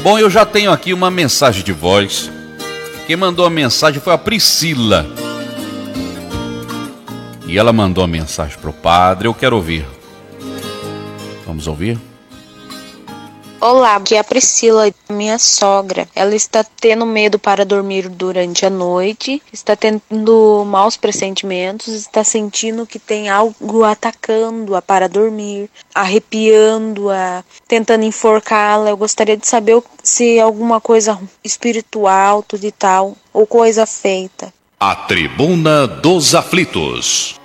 Bom, eu já tenho aqui uma mensagem de voz. Quem mandou a mensagem foi a Priscila. E ela mandou a mensagem pro padre. Eu quero ouvir. Vamos ouvir? Olá, aqui é a Priscila, minha sogra. Ela está tendo medo para dormir durante a noite, está tendo maus pressentimentos, está sentindo que tem algo atacando-a para dormir, arrepiando-a, tentando enforcá-la. Eu gostaria de saber se é alguma coisa espiritual, tudo e tal, ou coisa feita. A Tribuna dos Aflitos.